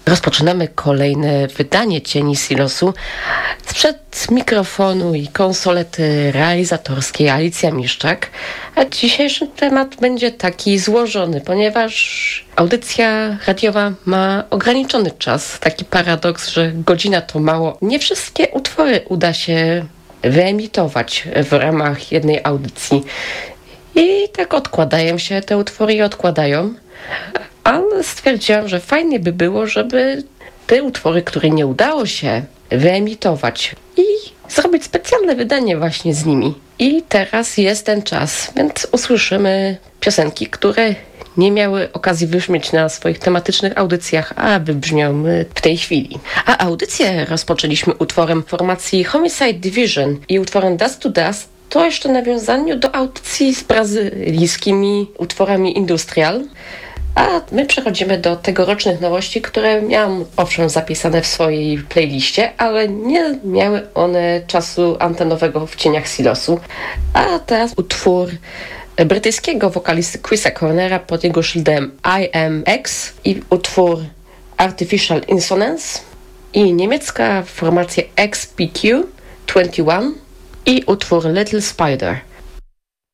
Rozpoczynamy kolejne wydanie Cieni Silosu. Sprzed mikrofonu i konsolety realizatorskiej Alicja Miszczak. A dzisiejszy temat będzie taki złożony, ponieważ audycja radiowa ma ograniczony czas. Taki paradoks, że godzina to mało. Nie wszystkie utwory uda się wyemitować w ramach jednej audycji. I tak odkładają się te utwory i odkładają. Ale stwierdziłam, że fajnie by było, żeby te utwory, które nie udało się wyemitować i zrobić specjalne wydanie właśnie z nimi. I teraz jest ten czas, więc usłyszymy piosenki, które nie miały okazji wybrzmieć na swoich tematycznych audycjach, a wybrzmią w tej chwili. A audycję rozpoczęliśmy utworem formacji Homicide Division i utworem Dust to Dust. To jeszcze w nawiązaniu do audycji z brazylijskimi utworami Industrial. A my przechodzimy do tegorocznych nowości, które miałam owszem zapisane w swojej playliście, ale nie miały one czasu antenowego w cieniach Silosu. A teraz utwór brytyjskiego wokalisty Chrisa Cornera pod jego szyldem IMX i utwór Artificial Insonance i niemiecka formacja XPQ 21 i utwór Little Spider.